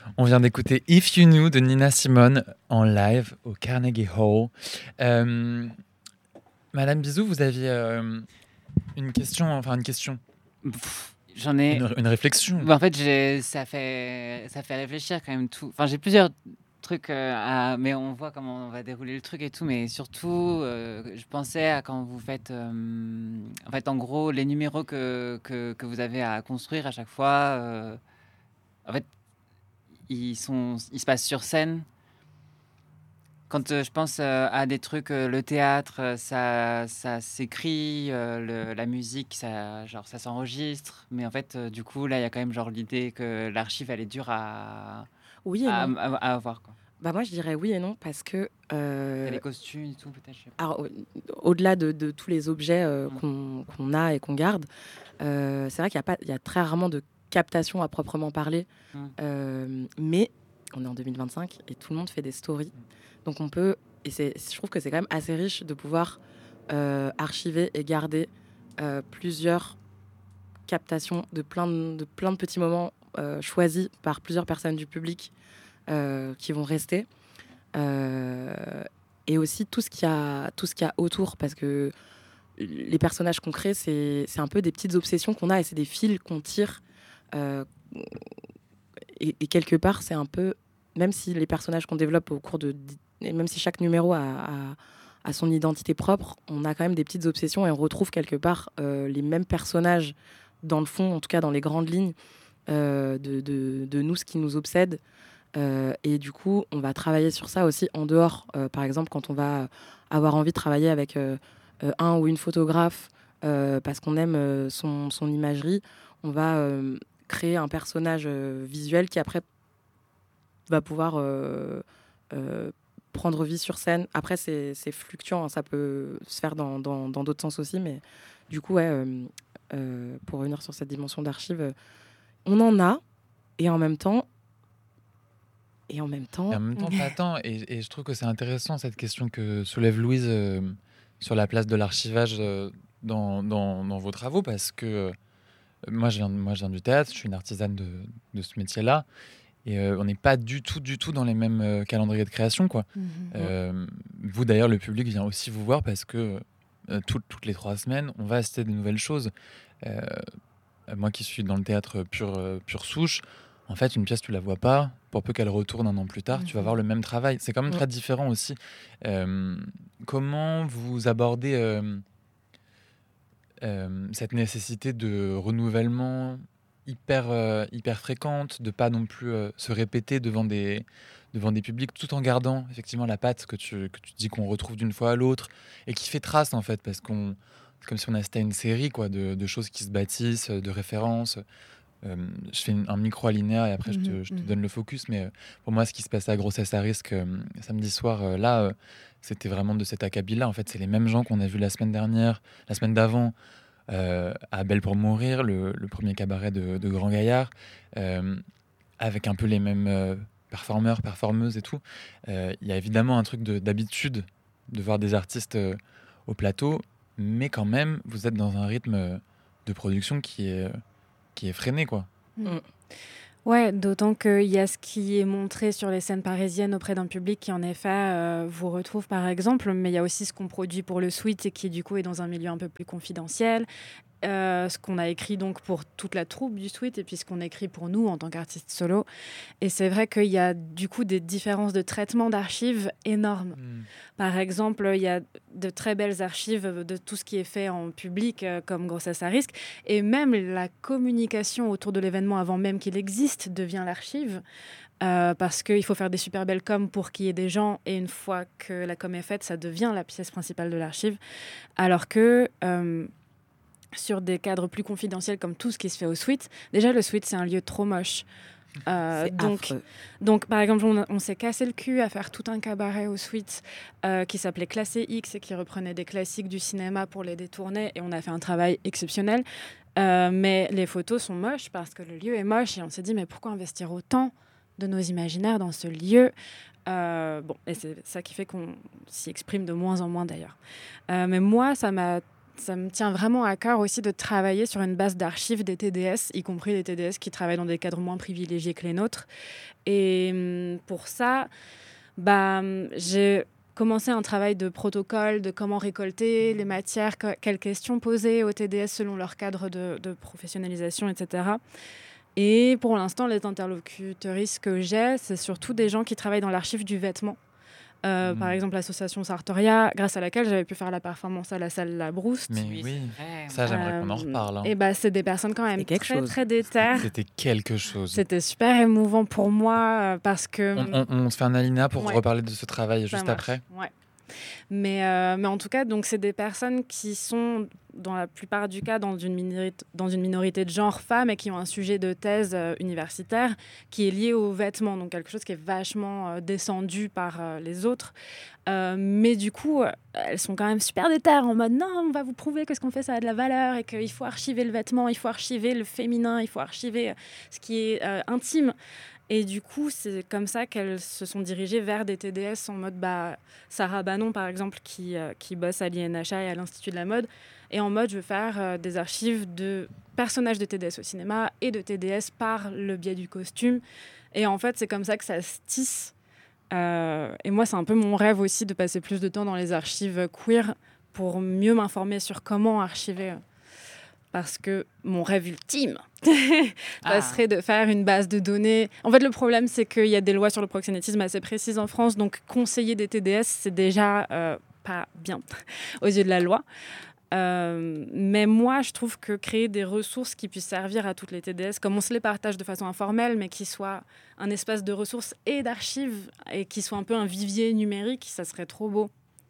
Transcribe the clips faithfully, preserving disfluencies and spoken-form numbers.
On vient d'écouter If You Knew de Nina Simone en live au Carnegie Hall. Euh, Madame Bizou, vous aviez euh, une question, enfin une question, Pff, J'en ai. une, une réflexion. Bah, en fait, j'ai... ça fait ça fait réfléchir quand même tout. Enfin, j'ai plusieurs trucs, euh, à... mais on voit comment on va dérouler le truc et tout. Mais surtout, euh, je pensais à quand vous faites, euh, en fait, en gros, les numéros que, que, que vous avez à construire à chaque fois. euh, En fait, ils sont, ils se passent sur scène. Quand euh, je pense euh, à des trucs, euh, le théâtre, euh, ça, ça s'écrit, euh, le- la musique, ça, genre, ça s'enregistre. Mais en fait, euh, du coup, là, il y a quand même genre l'idée que l'archive, elle est dure à, Oui et à, non. à- à avoir, quoi. Bah moi, je dirais oui et non parce que, Il y a euh, les costumes et tout, peut-être, je sais pas. alors, au- au-delà de, de tous les objets euh, Mm. qu'on qu'on a et qu'on garde, euh, c'est vrai qu'il y a pas, il y a très rarement de captation à proprement parler. Mm. Euh, mais on est en deux mille vingt-cinq et tout le monde fait des stories. Donc on peut, et c'est, je trouve que c'est quand même assez riche de pouvoir euh, archiver et garder euh, plusieurs captations de plein de, de plein de petits moments euh, choisis par plusieurs personnes du public euh, qui vont rester. Euh, et aussi tout ce qu'il y a, tout ce qu'il y a autour, parce que les personnages qu'on crée, c'est, c'est un peu des petites obsessions qu'on a et c'est des fils qu'on tire. Euh, et, et quelque part, c'est un peu, même si les personnages qu'on développe au cours de, et même si chaque numéro a, a, a son identité propre, on a quand même des petites obsessions et on retrouve quelque part euh, les mêmes personnages dans le fond, en tout cas dans les grandes lignes euh, de, de, de nous, ce qui nous obsède. Euh, et du coup, on va travailler sur ça aussi en dehors. Euh, par exemple, quand on va avoir envie de travailler avec euh, euh, un ou une photographe euh, parce qu'on aime euh, son, son imagerie, on va euh, créer un personnage euh, visuel qui après va pouvoir euh, euh, prendre vie sur scène. Après, c'est, c'est fluctuant, hein, ça peut se faire dans, dans, dans d'autres sens aussi, mais du coup, ouais, euh, euh, pour revenir sur cette dimension d'archive, euh, on en a, et en même temps, et en même temps, Et en même temps, pas tant. Et, et je trouve que c'est intéressant cette question que soulève Louise euh, sur la place de l'archivage euh, dans, dans, dans vos travaux, parce que euh, moi, je viens, moi, je viens du théâtre, je suis une artisane de, de ce métier-là, et euh, on n'est pas du tout, du tout dans les mêmes euh, calendriers de création, quoi. Mhm. Euh, vous, d'ailleurs, le public vient aussi vous voir parce que euh, tout- toutes les trois semaines, on va assister à de nouvelles choses. Euh, Moi qui suis dans le théâtre pure, euh, pure souche, en fait, une pièce, tu la vois pas. Pour peu qu'elle retourne un an plus tard, tu vas Mhm. voir le même travail. C'est quand même Mm. très différent aussi. Euh, Comment vous abordez euh, euh, cette nécessité de renouvellement hyper, euh, hyper fréquente, de pas non plus euh, se répéter devant des, devant des publics, tout en gardant effectivement la patte que tu, que tu dis qu'on retrouve d'une fois à l'autre et qui fait trace en fait, parce qu'on c'est comme si on assistait à une série quoi, de, de choses qui se bâtissent, de références. Euh, je fais une- un micro-alinéa et après je te, je te Mhm. donne le focus, mais euh, pour moi, ce qui se passait à Grossesse à risque euh, samedi soir, euh, là, euh, c'était vraiment de cet acabit-là. En fait, c'est les mêmes gens qu'on a vus la semaine dernière, la semaine d'avant, euh, à Belle pour mourir, le, le premier cabaret de, de Grand Gaillard, euh, avec un peu les mêmes euh, performeurs, performeuses et tout. Euh, Il y a évidemment un truc de- d'habitude de voir des artistes euh, au plateau, mais quand même, vous êtes dans un rythme euh, de production qui est, euh, qui est freiné, quoi. Mm. Ouais, d'autant qu'il y a ce qui est montré sur les scènes parisiennes auprès d'un public qui, en effet, euh, vous retrouve par exemple, mais il y a aussi ce qu'on produit pour le Sweet et qui, du coup, est dans un milieu un peu plus confidentiel. Euh, ce qu'on a écrit donc pour toute la troupe du Sweet et puis ce qu'on écrit pour nous en tant qu'artistes solo. Et c'est vrai qu'il y a du coup des différences de traitement d'archives énormes. Par exemple, il y a de très belles archives de tout ce qui est fait en public, euh, comme Grossesse à risque. Et même la communication autour de l'événement avant même qu'il existe devient l'archive. Euh, parce qu'il faut faire des super belles coms pour qu'il y ait des gens. Et une fois que la com est faite, ça devient la pièce principale de l'archive. Alors que... Euh, sur des cadres plus confidentiels comme tout ce qui se fait au Sweet. Déjà, le Sweet, c'est un lieu trop moche. Euh, C'est donc, affreux. donc, par exemple, on, on s'est cassé le cul à faire tout un cabaret au Sweet euh, qui s'appelait Classé X et qui reprenait des classiques du cinéma pour les détourner. Et on a fait un travail exceptionnel. Euh, mais les photos sont moches parce que le lieu est moche. Et on s'est dit, mais pourquoi investir autant de nos imaginaires dans ce lieu ? Euh, bon, et c'est ça qui fait qu'on s'y exprime de moins en moins d'ailleurs. Euh, mais moi, ça m'a ça me tient vraiment à cœur aussi de travailler sur une base d'archives des T D S, y compris des T D S qui travaillent dans des cadres moins privilégiés que les nôtres. Et hum, pour ça, bah, hum, j'ai commencé un travail de protocole, de comment récolter les matières, que- quelles questions poser aux T D S selon leur cadre de, de professionnalisation, et cetera. Et pour l'instant, les interlocutrices que j'ai, c'est surtout des gens qui travaillent dans l'archive du vêtement. Euh, Mhm. Par exemple, l'association Sartoria, grâce à laquelle j'avais pu faire la performance à la salle La Brouste. Mais Oui, oui, c'est vrai. ça, j'aimerais qu'on en reparle. hein. Et bah, c'est des personnes quand même C'est quelque très, chose. très déterres. C'était quelque chose. C'était super émouvant pour moi euh, parce que... On, on- on se fait un alinéa pour Ouais. reparler de ce travail Ça juste marche, après. ouais. Mais, euh, mais en tout cas, donc, c'est des personnes qui sont, dans la plupart du cas, dans une, minorité, dans une minorité de genre femmes et qui ont un sujet de thèse euh, universitaire qui est lié aux vêtements, donc quelque chose qui est vachement euh, descendu par euh, les autres. Euh, mais du coup, euh, elles sont quand même super déterres en mode non, on va vous prouver que ce qu'on fait, ça a de la valeur et qu'il faut archiver le vêtement, il faut archiver le féminin, il faut archiver euh, ce qui est euh, intime. Et du coup, c'est comme ça qu'elles se sont dirigées vers des T D S en mode bah, Sarah Banon, par exemple, qui, euh, qui bosse à l'I N H A et à l'Institut de la mode, et en mode je veux faire euh, des archives de personnages de T D S au cinéma et de T D S par le biais du costume. Et en fait, c'est comme ça que ça se tisse. Euh, et moi, c'est un peu mon rêve aussi de passer plus de temps dans les archives queer pour mieux m'informer sur comment archiver. Parce que mon rêve ultime, ça Ah. serait de faire une base de données. En fait, le problème, c'est qu'il y a des lois sur le proxénétisme assez précises en France. Donc, conseiller des T D S, c'est déjà euh, pas bien aux yeux de la loi. Euh, mais moi, je trouve que créer des ressources qui puissent servir à toutes les T D S, comme on se les partage de façon informelle, mais qui soient un espace de ressources et d'archives, et qui soit un peu un vivier numérique, ça serait trop beau.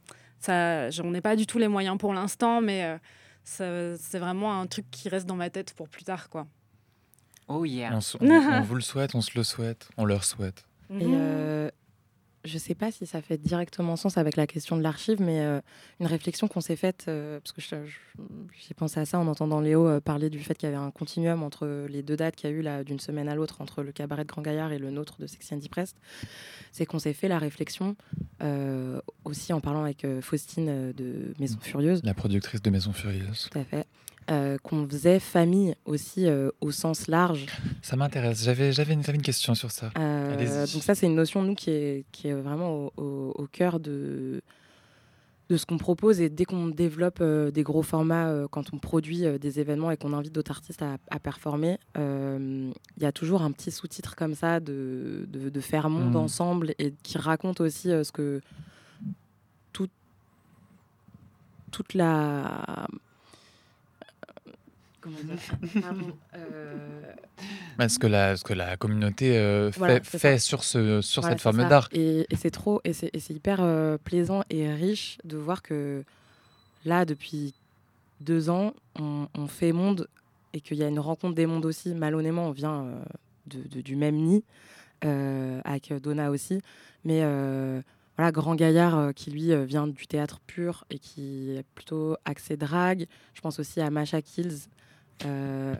Ça, j'en ai pas du tout les moyens pour l'instant, mais... Euh, Ça, c'est vraiment un truc qui reste dans ma tête pour plus tard, quoi. Oh yeah. On, se- on- on vous le souhaite, on se le souhaite, on leur souhaite. Et euh, je sais pas si ça fait directement sens avec la question de l'archive, mais euh, une réflexion qu'on s'est faite, euh, parce que je- je- j'ai pensé à ça en entendant Léo euh, parler du fait qu'il y avait un continuum entre les deux dates qu'il y a eu là, d'une semaine à l'autre, entre le cabaret de Grand Gaillard et le nôtre de Sexy and Depressed. C'est qu'on s'est fait la réflexion, euh, aussi en parlant avec euh, Faustine euh, de Maison Furieuse, La productrice de Maison Furieuse. tout à fait, euh, qu'on faisait famille aussi euh, au sens large. Ça m'intéresse. J'avais, j'avais, une, j'avais une question sur ça. Euh, Allez-y. donc ça, c'est une notion, nous, qui est, qui est vraiment au, au- au cœur de, de ce qu'on propose. Et dès qu'on développe euh, des gros formats, euh, quand on produit euh, des événements et qu'on invite d'autres artistes à, à performer, euh, il y a toujours un petit sous-titre comme ça de, de, de faire monde Mhm. ensemble et qui raconte aussi euh, ce que tout, toute la... Comment dire Pardon, euh, Bah, ce que la, ce que la communauté euh, Voilà, fait, c'est fait ça. sur, ce, sur Voilà, cette c'est forme ça. d'art. Et, et c'est trop, et c'est, et c'est hyper euh, plaisant et riche de voir que là, depuis deux ans, on, on fait monde et qu'il y a une rencontre des mondes aussi. Malhonnêtement, on vient euh, de, de- du même nid, euh, avec Donna aussi. Mais euh, voilà, Grand Gaillard euh, qui lui euh, vient du théâtre pur et qui est plutôt axé drague. Je pense aussi à Masha Kills. Euh,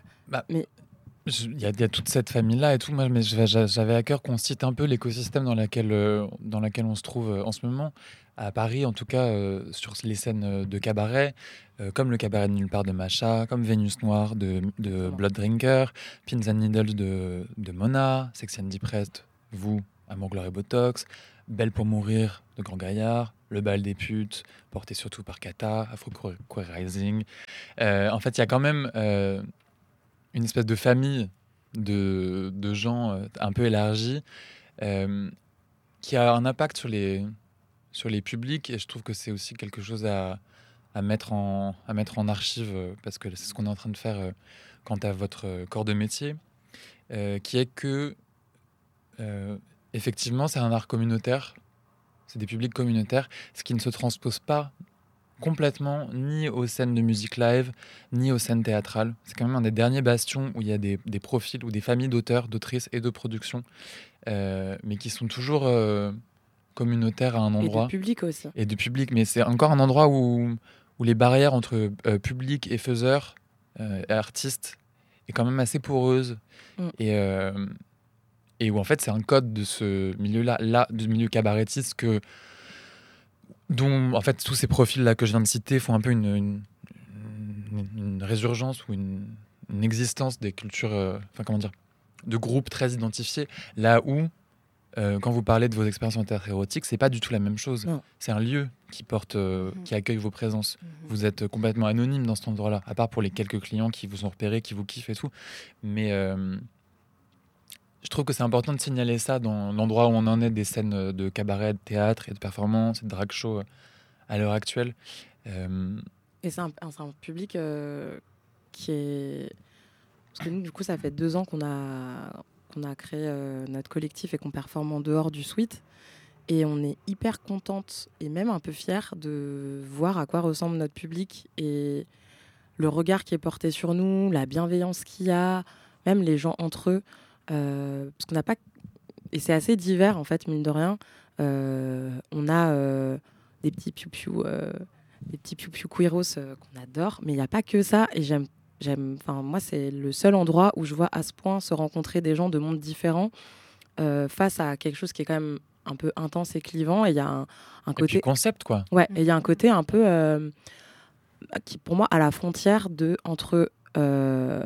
Je- Il y, a- il y a toute cette famille-là et tout. Moi, mais je- j'a- j'avais à cœur qu'on cite un peu l'écosystème dans laquelle, euh, dans laquelle on se trouve euh, en ce moment. À Paris, en tout cas, euh, sur les scènes euh, de cabaret, euh, comme le cabaret de Nulle part de Macha, comme Vénus Noire de, de Exactement. Blood Drinker, Pins and Needles de, de Mona, Sexy and Depressed, vous, Amour, Gloire et Botox, Belle pour mourir de Grand Gaillard, Le bal des putes, porté surtout par Kata, Afro Queer Rising. Euh, en fait, il y a quand même euh, une espèce de famille de, de gens euh, un peu élargie euh, qui a un impact sur les, sur les publics, et je trouve que c'est aussi quelque chose à, à, mettre, en, à mettre en archive, euh, parce que c'est ce qu'on est en train de faire euh, quant à votre euh, corps de métier, euh, qui est que euh, effectivement c'est un art communautaire, c'est des publics communautaires, ce qui ne se transpose pas complètement ni aux scènes de musique live, ni aux scènes théâtrales. C'est quand même un des derniers bastions où il y a des, des profils ou des familles d'auteurs, d'autrices et de productions, euh, mais qui sont toujours euh, communautaires à un et endroit. de public aussi. Et de public. Mais c'est encore un endroit où, où les barrières entre euh, public et faiseur, euh, et artiste, est quand même assez poreuse. Mm. Et, euh, et où en fait c'est un code de ce milieu-là, là, du milieu cabaretiste, que dont en fait tous ces profils là que je viens de citer font un peu une, une, une, une résurgence ou une, une existence des cultures, euh, enfin comment dire, de groupes très identifiés, là où Euh, quand vous parlez de vos expériences en théâtre érotique, c'est pas du tout la même chose. Non. C'est un lieu qui porte, euh, Mhm. qui accueille vos présences. Mhm. Vous êtes complètement anonyme dans cet endroit-là, à part pour les quelques clients qui vous ont repéré, qui vous kiffent et tout. Mais euh, je trouve que c'est important de signaler ça dans l'endroit où on en est des scènes de cabaret, de théâtre et de performance et de drag show euh, à l'heure actuelle. Euh, Et c'est un, un- c'est un public euh, qui est... Parce que nous, du coup, ça fait deux ans qu'on a, qu'on a créé euh, notre collectif et qu'on performe en dehors du suite. Et on est hyper contente et même un peu fière de voir à quoi ressemble notre public et le regard qui est porté sur nous, la bienveillance qu'il y a, même les gens entre eux. Euh, parce qu'on n'a pas... Et c'est assez divers, en fait, mine de rien. Euh, on a euh, des petits piou-piou, euh, des petits piou-piou queeros euh, qu'on adore, mais il n'y a pas que ça. Et j'aime, j'aime, enfin, moi, c'est le seul endroit où je vois à ce point se rencontrer des gens de mondes différents euh, face à quelque chose qui est quand même un peu intense et clivant. Et il y a un, un et puis côté... concept, quoi. Ouais, et il y a un côté un peu... euh, qui, pour moi, à la frontière de, entre euh,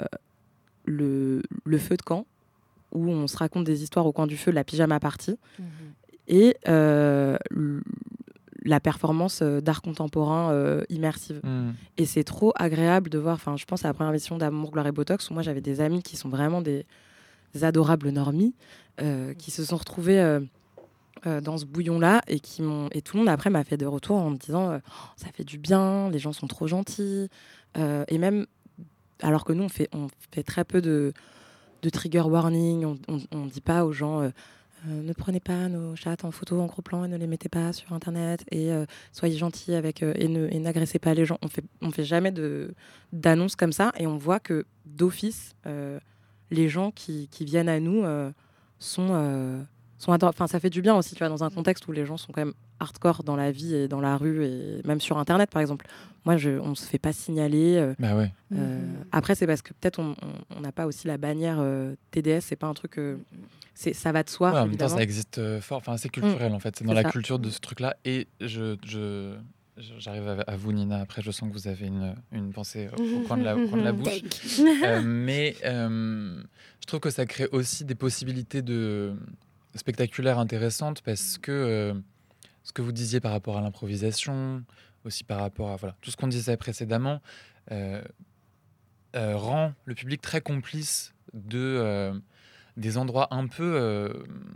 le, le feu de camp, où on se raconte des histoires au coin du feu, la pyjama party, Mhm. et euh, l- la performance euh, d'art contemporain euh, immersive. Mm. Et c'est trop agréable de voir, enfin, je pense à la première émission d'Amour, Gloire et Botox, où moi j'avais des amis qui sont vraiment des, des adorables normies, euh, qui se sont retrouvés euh, euh, dans ce bouillon-là, et, qui m'ont, et tout le monde après m'a fait des retours en me disant euh, oh, ça fait du bien, les gens sont trop gentils, euh, et même, alors que nous on fait, on fait très peu de, de trigger warning, on ne dit pas aux gens... euh, Euh, ne prenez pas nos chats en photo en gros plan et ne les mettez pas sur internet et euh, soyez gentils avec euh, et, ne, et n'agressez pas les gens. On fait, on fait jamais de, d'annonces comme ça et on voit que d'office, euh, les gens qui, qui viennent à nous euh, sont, euh, sont ador- enfin, ça fait du bien aussi, tu vois, dans un contexte où les gens sont quand même hardcore dans la vie et dans la rue et même sur internet par exemple. Moi, je, on se fait pas signaler. euh, Bah ouais. euh, Mhm. Après, c'est parce que peut-être on on- on n'a pas aussi la bannière euh, T D S. C'est pas un truc. euh, c'est, ça va de soi, Ouais, en même temps, évidemment. ça existe euh, fort. Enfin, c'est culturel, en fait. C'est dans c'est la ça. culture de ce truc-là. Et je, je, je- j'arrive à, à vous, Nina. Après, je sens que vous avez une, une pensée au, au coin de la, au coin de la bouche. Euh, mais euh, je trouve que ça crée aussi des possibilités de spectaculaires intéressantes parce que euh, ce que vous disiez par rapport à l'improvisation, aussi par rapport à voilà, tout ce qu'on disait précédemment, euh, euh, rend le public très complice de euh, des endroits un peu euh,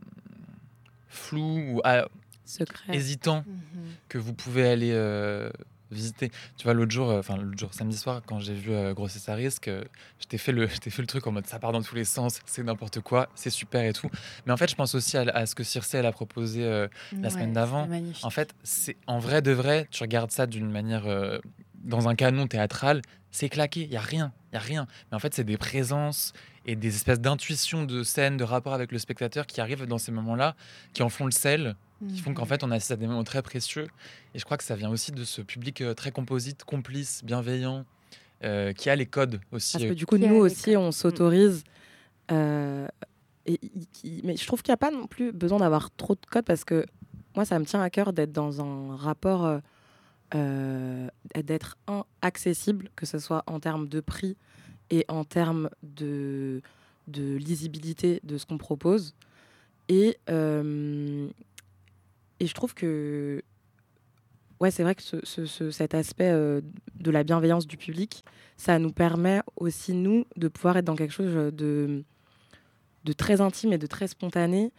flous ou ah, Secret. hésitants Mhm. que vous pouvez aller euh, visiter. Tu vois, l'autre jour, euh, enfin l'autre jour, samedi soir, quand j'ai vu euh, Grossesse à risque, euh, je t'ai fait le, je t'ai fait le truc en mode ça part dans tous les sens, c'est n'importe quoi, c'est super et tout. Mais en fait, je pense aussi à, à ce que Circe elle a proposé euh, la Ouais, semaine d'avant. c'était magnifique. En fait, c'est en vrai de vrai, tu regardes ça d'une manière euh, dans un canon théâtral, c'est claqué, il y a rien, il y a rien. Mais en fait, c'est des présences et des espèces d'intuitions de scène, de rapport avec le spectateur qui arrivent dans ces moments-là, qui en font le sel, qui font qu'en Mhm. fait on assiste à des moments très précieux. Et je crois que ça vient aussi de ce public euh, très composite, complice, bienveillant, euh, qui a les codes aussi. Parce que euh, du coup, Qui a nous les aussi, codes. on s'autorise. euh, et, il- il- mais je trouve qu'il n'y a pas non plus besoin d'avoir trop de codes parce que moi, ça me tient à cœur d'être dans un rapport, euh, euh, d'être un, accessible, que ce soit en termes de prix et en termes de, de lisibilité de ce qu'on propose. Et, euh, et je trouve que ouais, c'est vrai que ce, ce- ce- cet aspect euh, de la bienveillance du public, ça nous permet aussi, nous, de pouvoir être dans quelque chose de, de très intime et de très spontané.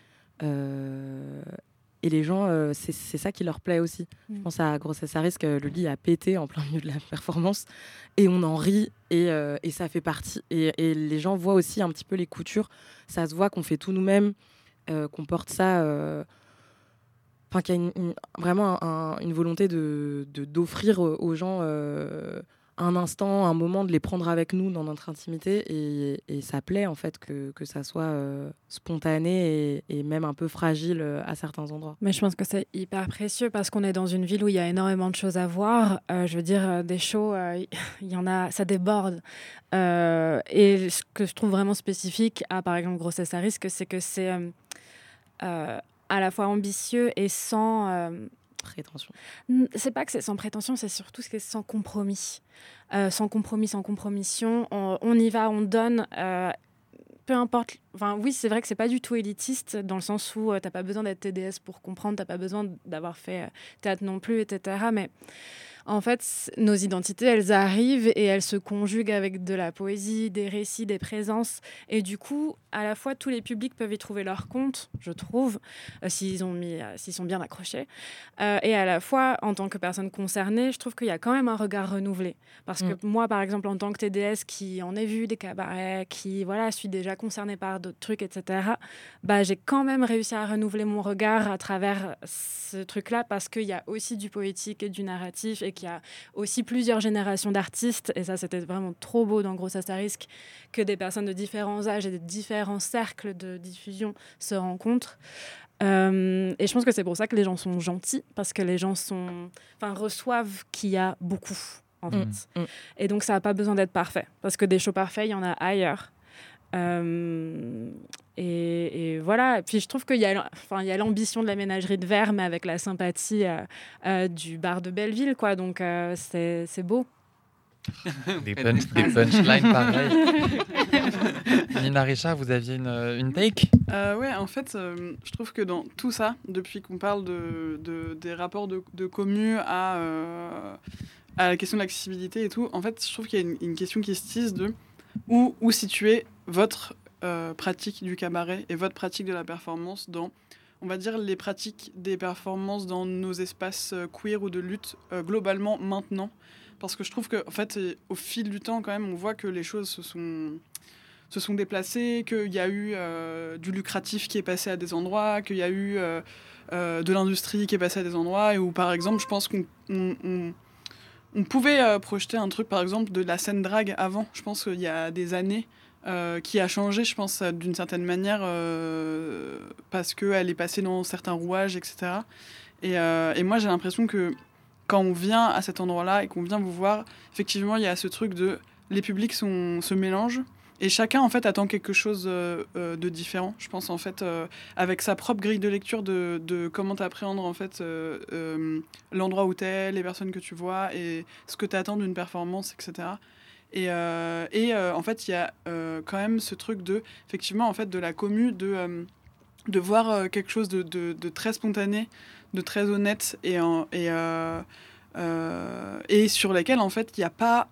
Euh, et les gens, euh, c'est c'est ça qui leur plaît aussi. Mm. Je pense à Grossesse à risque, le lit a pété en plein milieu de la performance et on en rit et, euh, et ça fait partie. Et, et les gens voient aussi un petit peu les coutures. Ça se voit qu'on fait tout nous-mêmes, euh, qu'on porte ça... euh, Enfin, qu'il y a une- une- vraiment un- une volonté de, de- d'offrir aux aux gens euh, un instant, un moment, de les prendre avec nous dans notre intimité. Et, et ça plaît, en fait, que, que ça soit euh, spontané et, et même un peu fragile euh, à certains endroits. Mais je pense que c'est hyper précieux parce qu'on est dans une ville où il y a énormément de choses à voir. Euh, je veux dire, euh, des shows, euh, il y en a, ça déborde. Euh, et ce que je trouve vraiment spécifique à, par exemple, Grossesse à risque, c'est que c'est euh, euh, à la fois ambitieux et sans, euh, prétention. C'est pas que c'est sans prétention, c'est surtout que c'est sans compromis. Euh, sans compromis, sans compromission. On, on y va, on donne. Euh, peu importe. Enfin, oui, c'est vrai que c'est pas du tout élitiste dans le sens où euh, t'as pas besoin d'être T D S pour comprendre, t'as pas besoin d'avoir fait euh, théâtre non plus, et cetera. Mais en fait, nos identités, elles arrivent et elles se conjuguent avec de la poésie, des récits, des présences. Et du coup, à la fois, tous les publics peuvent y trouver leur compte, je trouve, euh, s'ils ont mis, euh, s'ils sont bien accrochés. Euh, et à la fois, en tant que personne concernée, je trouve qu'il y a quand même un regard renouvelé. Parce que mmh. moi, par exemple, en tant que T D S qui en ai vu des cabarets, qui voilà, suis déjà concernée par d'autres trucs, et cetera, bah, j'ai quand même réussi à renouveler mon regard à travers ce truc-là parce qu'il y a aussi du poétique et du narratif et qu'il y a aussi plusieurs générations d'artistes, et ça c'était vraiment trop beau dans Grosse Astérisque, que des personnes de différents âges et de différents cercles de diffusion se rencontrent. Euh, et je pense que c'est pour ça que les gens sont gentils, parce que les gens sont, enfin, reçoivent qu'il y a beaucoup, en fait. Mmh. Mmh. Et donc ça n'a pas besoin d'être parfait, parce que des shows parfaits, il y en a ailleurs. Euh, et, et voilà. Et puis je trouve qu'il y a, enfin, il y a l'ambition de la ménagerie de verre, mais avec la sympathie euh, euh, du bar de Belleville, quoi. Donc euh, c'est, c'est beau. Des, punch, des punchlines pareilles. Nina Richard, vous aviez une, une take euh, Ouais, en fait, euh, je trouve que dans tout ça, depuis qu'on parle de, de, des rapports de, de commu à, euh, à la question de l'accessibilité et tout, en fait, je trouve qu'il y a une, une question qui se tisse de où, où situer votre euh, pratique du cabaret et votre pratique de la performance dans, on va dire, les pratiques des performances dans nos espaces euh, queer ou de lutte euh, globalement maintenant. Parce que je trouve qu'en fait, au fil du temps, quand même, on voit que les choses se sont, se sont déplacées, qu'il y a eu euh, du lucratif qui est passé à des endroits, qu'il y a eu euh, euh, de l'industrie qui est passée à des endroits, et où, par exemple, je pense qu'on on, on, on pouvait euh, projeter un truc, par exemple, de la scène drague avant. Je pense qu'il y a des années, euh, qui a changé, je pense, d'une certaine manière, euh, parce qu'elle est passée dans certains rouages, et cetera. Et, euh, et moi, j'ai l'impression que quand on vient à cet endroit-là et qu'on vient vous voir, effectivement, il y a ce truc de les publics sont, se mélangent et chacun en fait attend quelque chose euh, euh, de différent. Je pense en fait euh, avec sa propre grille de lecture de, de comment t'appréhender en fait euh, euh, l'endroit où t'es, les personnes que tu vois et ce que t'attends d'une performance, et cetera. Et, euh, et euh, en fait, il y a euh, quand même ce truc de effectivement en fait de la commu de euh, de voir euh, quelque chose de, de, de très spontané, de très honnête et, en, et, euh, euh, et sur lesquels en fait il n'y a pas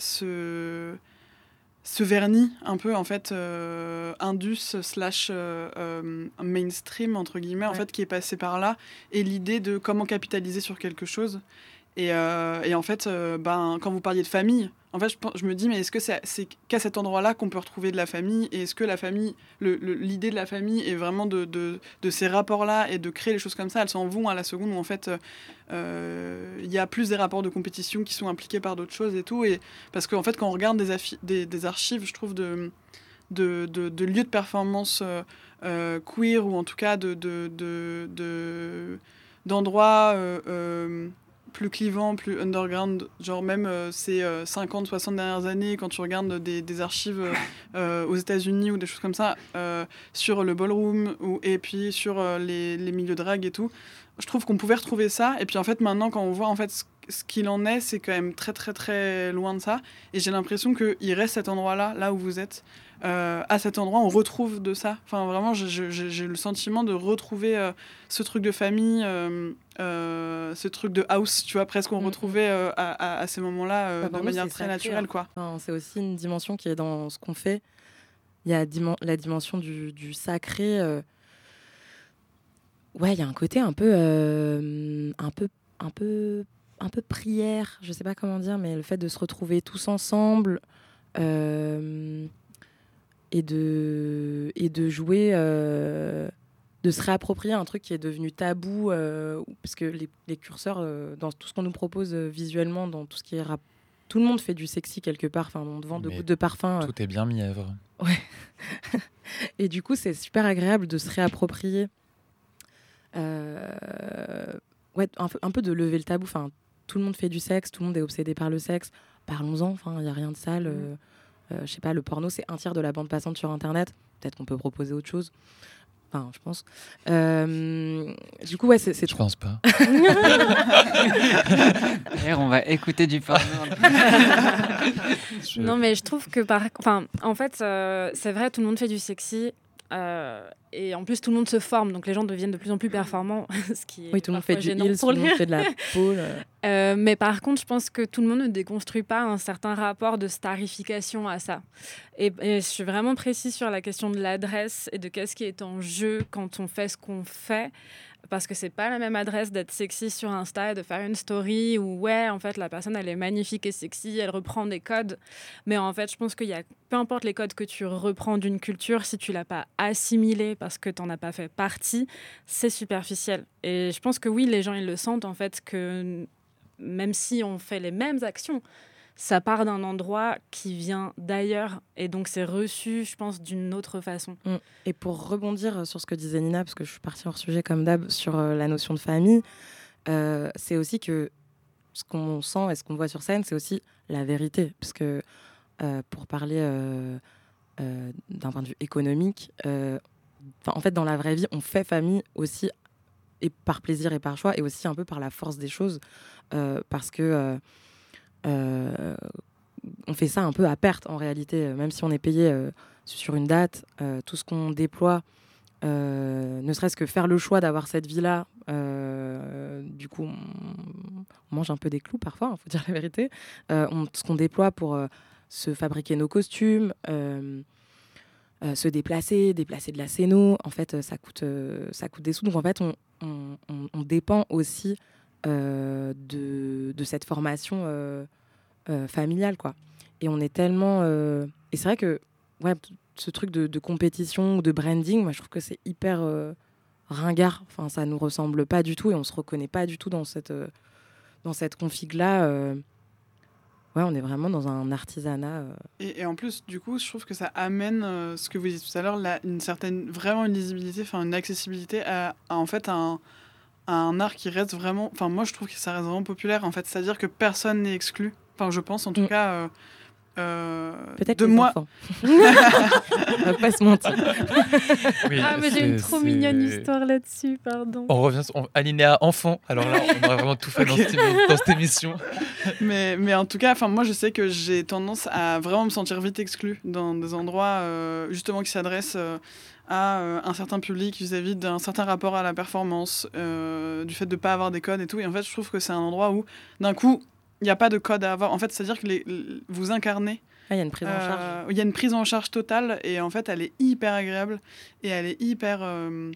ce, ce vernis un peu en fait euh, indus slash euh, euh, mainstream entre guillemets, ouais. En fait qui est passé par là, et l'idée de comment capitaliser sur quelque chose. Et, euh, et en fait, euh, ben, quand vous parliez de famille, en fait, je, je me dis, mais est-ce que c'est, c'est qu'à cet endroit-là qu'on peut retrouver de la famille ? Et est-ce que la famille, le, le, l'idée de la famille est vraiment de, de, de ces rapports-là et de créer les choses comme ça ? Elles s'en vont à la seconde où, en fait, il euh, y a plus des rapports de compétition qui sont impliqués par d'autres choses et tout. Et, parce qu'en fait, quand on regarde des, affi- des, des archives, je trouve, de, de, de, de lieux de performance euh, euh, queer, ou en tout cas de, de, de, de, d'endroits... Euh, euh, plus clivant, plus underground, genre même euh, ces euh, cinquante soixante dernières années, quand tu regardes des, des archives euh, aux États-Unis ou des choses comme ça, euh, sur le ballroom, ou, et puis sur euh, les, les milieux drag et tout, je trouve qu'on pouvait retrouver ça. Et puis en fait, maintenant, quand on voit en fait ce, ce qu'il en est, c'est quand même très très très loin de ça. Et j'ai l'impression qu'il reste cet endroit-là, là où vous êtes. Euh, à cet endroit, on retrouve de ça. Enfin, vraiment, j'ai, j'ai, j'ai le sentiment de retrouver euh, ce truc de famille, euh, euh, ce truc de house, tu vois, presque qu'on mmh. retrouvait euh, à, à, à ces moments-là euh, de nous, manière très sacré, naturelle, quoi. Enfin, c'est aussi une dimension qui est dans ce qu'on fait. Il y a dim- la dimension du, du sacré. Euh... Ouais, il y a un côté un peu, euh, un peu, un peu, un peu prière. Je sais pas comment dire, mais le fait de se retrouver tous ensemble. Euh... Et de, et de jouer, euh, de se réapproprier un truc qui est devenu tabou, euh, parce que les, les curseurs, euh, dans tout ce qu'on nous propose euh, visuellement, dans tout ce qui est rap, tout le monde fait du sexy quelque part, enfin, on te vend de gouttes de parfum. Tout euh. est bien mièvre. Ouais. Et du coup, c'est super agréable de se réapproprier, euh, ouais, un, un peu de lever le tabou. Enfin, tout le monde fait du sexe, tout le monde est obsédé par le sexe. Parlons-en, enfin, il n'y a rien de sale. Euh, mmh. Euh, je sais pas, le porno, c'est un tiers de la bande passante sur Internet. Peut-être qu'on peut proposer autre chose. Enfin, je pense. Euh, du coup, ouais, c'est... c'est Je pense pas. D'ailleurs, on va écouter du porno. Je- Non, mais je trouve que par, enfin, en fait, euh, c'est vrai, tout le monde fait du sexy. euh, et en plus, tout le monde se forme, donc les gens deviennent de plus en plus performants, ce qui est Oui, tout le monde parfois fait du gênant heels, pour tout le les- monde fait de la pole. euh. Euh, mais par contre, je pense que tout le monde ne déconstruit pas un certain rapport de starification à ça. Et, et je suis vraiment précise sur la question de l'adresse et de qu'est-ce qui est en jeu quand on fait ce qu'on fait. Parce que c'est pas la même adresse d'être sexy sur Insta et de faire une story où, ouais, en fait, la personne, elle est magnifique et sexy, elle reprend des codes. Mais en fait, je pense qu'il y a, peu importe les codes que tu reprends d'une culture, si tu l'as pas assimilé parce que t'en as pas fait partie, c'est superficiel. Et je pense que oui, les gens, ils le sentent, en fait, que même si on fait les mêmes actions, ça part d'un endroit qui vient d'ailleurs. Et donc, c'est reçu, je pense, d'une autre façon. Mm. Et pour rebondir sur ce que disait Nina, parce que je suis partie hors sujet comme d'hab sur euh, la notion de famille, euh, c'est aussi que ce qu'on sent et ce qu'on voit sur scène, c'est aussi la vérité. Parce que euh, pour parler euh, euh, d'un point de vue économique, euh, 'fin, en fait, dans la vraie vie, on fait famille aussi et par plaisir et par choix, et aussi un peu par la force des choses. Euh, parce que... euh, euh, on fait ça un peu à perte en réalité, même si on est payé euh, sur une date, euh, tout ce qu'on déploie, euh, ne serait-ce que faire le choix d'avoir cette vie-là, euh, du coup on, on mange un peu des clous parfois, il faut dire la vérité, euh, on, ce qu'on déploie pour euh, se fabriquer nos costumes, euh, euh, se déplacer, déplacer de la scéno, en fait ça coûte, euh, ça coûte des sous, donc en fait on, on, on, on dépend aussi euh, de, de cette formation euh, Euh, familiale, quoi. Et on est tellement... Euh... Et c'est vrai que ouais, ce truc de, de compétition ou de branding, moi, je trouve que c'est hyper euh, ringard. Enfin, ça nous ressemble pas du tout et on se reconnaît pas du tout dans cette, euh, dans cette config-là. Euh... Ouais, on est vraiment dans un artisanat. Euh... Et, et en plus, du coup, je trouve que ça amène euh, ce que vous disiez tout à l'heure, là, une certaine, vraiment une lisibilité, enfin une accessibilité à, à, en fait, à un, à un art qui reste vraiment... Enfin, moi, je trouve que ça reste vraiment populaire, en fait. C'est-à-dire que personne n'est exclu. Enfin, je pense, en tout Mm. cas... Euh, euh, Peut-être de les moi. enfants. On va pas se mentir. Oui, Ah, mais j'ai c'est- une trop c'est- mignonne histoire là-dessus, pardon. On revient sur on, alinéa enfant. Alors là, on aurait vraiment tout fait dans, Ok. cette, émi- dans cette émission. mais, mais en tout cas, enfin, moi, je sais que j'ai tendance à vraiment me sentir vite exclue dans des endroits, euh, justement, qui s'adressent... Euh, à euh, un certain public vis-à-vis d'un certain rapport à la performance, euh, du fait de ne pas avoir des codes et tout. Et en fait, je trouve que c'est un endroit où, d'un coup, il n'y a pas de code à avoir. En fait, c'est-à-dire que les, les- vous incarnez. Il y a une prise en charge. euh, Il y a une prise en charge totale et en fait, elle est hyper agréable et elle est hyper... euh,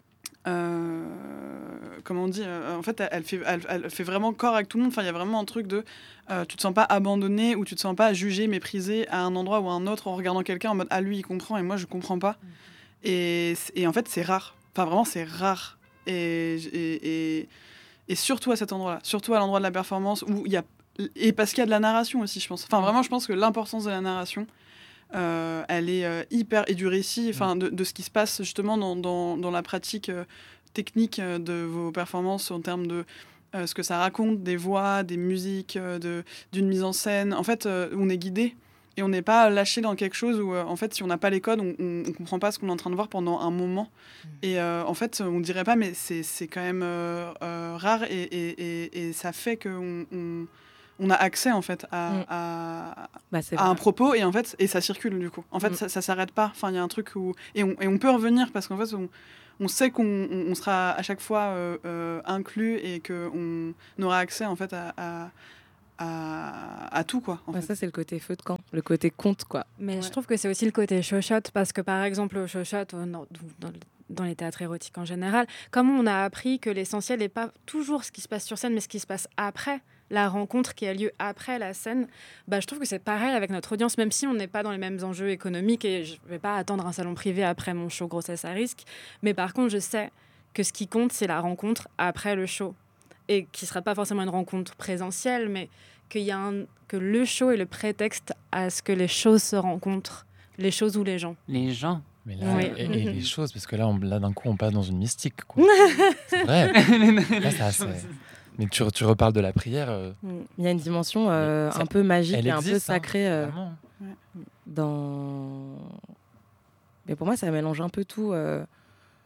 euh, comment on dit euh, En fait, elle fait, elle, elle fait vraiment corps avec tout le monde. Enfin, il y a vraiment un truc de... Euh, tu te sens pas abandonné ou tu te sens pas jugé, méprisé à un endroit ou à un autre en regardant quelqu'un en mode « Ah, lui, il comprend et moi, je comprends pas. » Et, et en fait, c'est rare. Enfin, vraiment, c'est rare. Et, et, et, et surtout à cet endroit-là. Surtout à l'endroit de la performance où il y a... Et parce qu'il y a de la narration aussi, je pense. Enfin, vraiment, je pense que l'importance de la narration, euh, elle est euh, hyper... Et du récit, enfin, de, de ce qui se passe justement dans, dans, dans la pratique euh, technique euh, de vos performances en termes de... Euh, ce que ça raconte, des voix, des musiques, euh, de, d'une mise en scène. En fait, euh, on est guidé. Et on n'est pas lâché dans quelque chose où, euh, en fait, si on n'a pas les codes, on ne comprend pas ce qu'on est en train de voir pendant un moment. Mmh. Et euh, en fait, on ne dirait pas, mais c'est, c'est quand même euh, euh, rare et, et, et, et ça fait qu'on on, on a accès, en fait, à, mmh. à, bah, c'est à un propos et, en fait, et ça circule, du coup. En fait, mmh. ça ne s'arrête pas. Enfin, il y a un truc où... Et on, et on peut revenir parce qu'en fait, on, on sait qu'on on, on sera à chaque fois euh, euh, inclus et qu'on aura accès, en fait, à... à À, à tout, quoi. En bah fait. Ça, c'est le côté feu de camp, le côté conte, quoi. Mais ouais. je trouve que c'est aussi le côté chochotte, parce que par exemple, au chochotte, dans, dans, dans les théâtres érotiques en général, comme on a appris que l'essentiel n'est pas toujours ce qui se passe sur scène, mais ce qui se passe après, la rencontre qui a lieu après la scène, bah, je trouve que c'est pareil avec notre audience, même si on n'est pas dans les mêmes enjeux économiques, et je ne vais pas attendre un salon privé après mon show Grossesse à risque, mais par contre, je sais que ce qui compte, c'est la rencontre après le show. Et qui ne sera pas forcément une rencontre présentielle, mais qu'il y a un, que le show est le prétexte à ce que les choses se rencontrent, les choses ou les gens. Les gens. Mais là, Oui. et, et les choses, parce que là, on, là d'un coup, on passe dans une mystique. Quoi. C'est vrai. Là, ça, c'est... Mais tu, tu reparles de la prière. Euh... Il y a une dimension euh, ça, un peu magique et existe, un peu sacrée euh, ouais. dans... Mais pour moi, ça mélange un peu tout. Euh...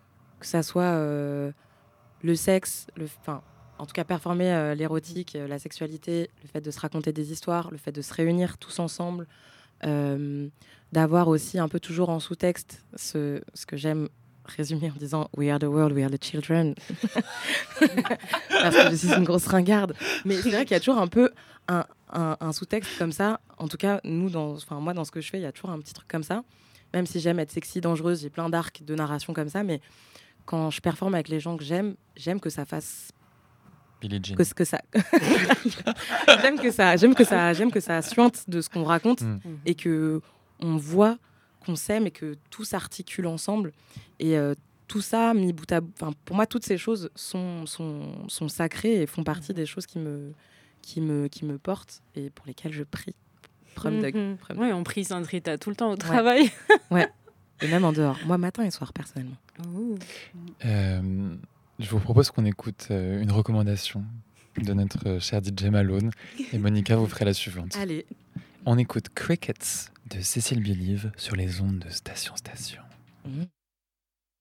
que ça soit euh, le sexe, le, enfin, en tout cas performer euh, l'érotique, euh, la sexualité, le fait de se raconter des histoires, le fait de se réunir tous ensemble, euh, d'avoir aussi un peu toujours en sous-texte ce, ce que j'aime résumer en disant « We are the world, we are the children ». Parce que je suis une grosse ringarde. Mais c'est vrai qu'il y a toujours un peu un, un, un sous-texte comme ça. En tout cas, nous, dans, enfin, moi, dans ce que je fais, il y a toujours un petit truc comme ça. Même si j'aime être sexy, dangereuse, j'ai plein d'arcs de narration comme ça. Mais quand je performe avec les gens que j'aime, j'aime que ça fasse... Billie Jean. Que, que ça... j'aime que ça, j'aime que ça, j'aime que ça suinte de ce qu'on raconte Mm. et que on voit qu'on s'aime et que tout s'articule ensemble. Et euh, tout ça, mis bout à bout, enfin, pour moi, toutes ces choses sont, sont, sont sacrées et font partie des choses qui me, qui, me, qui me portent et pour lesquelles je prie. Prom Dog. Mhm. Prom Oui, on prie Sainte Rita tout le temps au travail. Et même en dehors. Moi, matin et soir, personnellement. Ouh. Euh, je vous propose qu'on écoute euh, une recommandation de notre euh, cher D J Malone. Et Monica, vous ferez la suivante. Allez. On écoute Crickets de Cécile Believe sur les ondes de Station Station. Mmh.